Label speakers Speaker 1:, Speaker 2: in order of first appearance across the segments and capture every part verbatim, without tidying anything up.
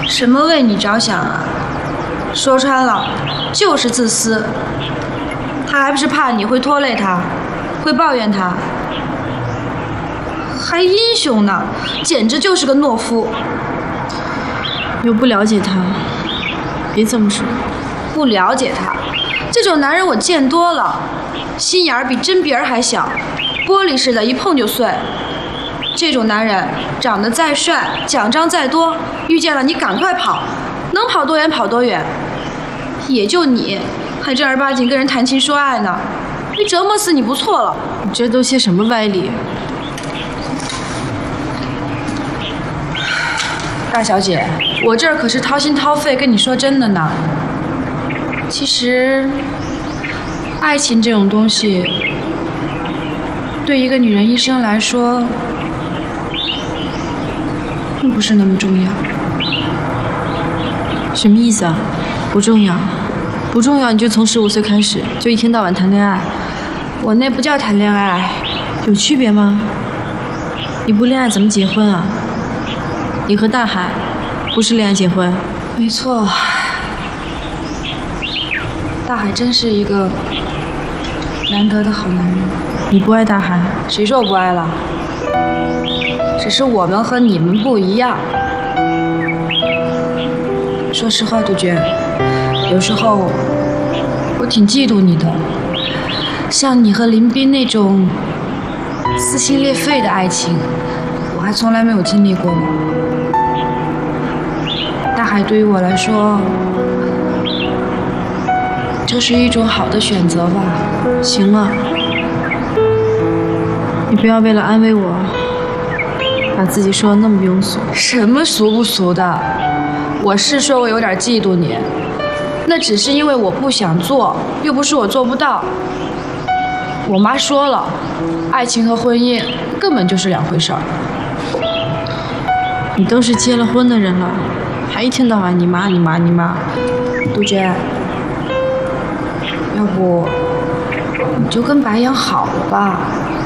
Speaker 1: 什么为你着想啊？说穿了，就是自私。他还不是怕你会拖累他，会抱怨他，还英雄呢，简直就是个懦夫。
Speaker 2: 又不了解他，别这么说。
Speaker 1: 不了解他，这种男人我见多了，心眼儿比针鼻儿还小，玻璃似的，一碰就碎。这种男人长得再帅，奖章再多，遇见了你赶快跑，能跑多远跑多远。也就你还正儿八经跟人谈情说爱呢，没折磨死你不错了。
Speaker 2: 你这都些什么歪理？
Speaker 1: 大小姐，我这儿可是掏心掏肺跟你说真的呢。其实，爱情这种东西，对一个女人一生来说，并不是那么重要。
Speaker 2: 什么意思啊？不重要，不重要，你就从十五岁开始就一天到晚谈恋爱。
Speaker 1: 我那不叫谈恋爱，
Speaker 2: 有区别吗？你不恋爱怎么结婚啊？你和大海不是恋爱结婚？
Speaker 1: 没错。大海真是一个难得的好男人。
Speaker 2: 你不爱大海？
Speaker 1: 谁说我不爱了？只是我们和你们不一样。说实话，杜鹃，有时候我挺嫉妒你的。像你和林斌那种撕心裂肺的爱情，我还从来没有经历过呢。大海对于我来说，这是一种好的选择吧。
Speaker 2: 行了，你不要为了安慰我，把自己说得那么庸俗。
Speaker 1: 什么俗不俗的？我是说我有点嫉妒你，那只是因为我不想做，又不是我做不到。我妈说了，爱情和婚姻根本就是两回事儿。
Speaker 2: 你都是结了婚的人了，还一天到晚你妈你妈你妈。
Speaker 1: 杜鹃，要不你就跟白羊好了吧？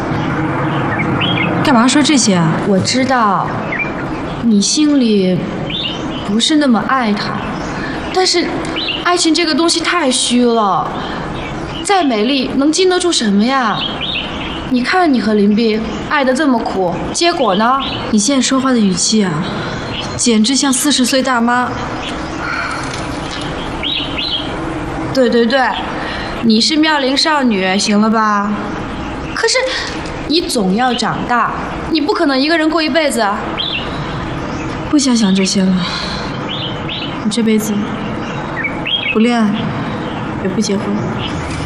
Speaker 2: 干嘛说这些啊？
Speaker 1: 我知道你心里不是那么爱他，但是爱情这个东西太虚了，再美丽能经得住什么呀？你看你和林斌爱得这么苦，结果呢？
Speaker 2: 你现在说话的语气啊，简直像四十岁大妈。
Speaker 1: 对对对，你是妙龄少女，行了吧？可是你总要长大，你不可能一个人过一辈子啊。
Speaker 2: 不想想这些了，你这辈子不恋爱，也不结婚。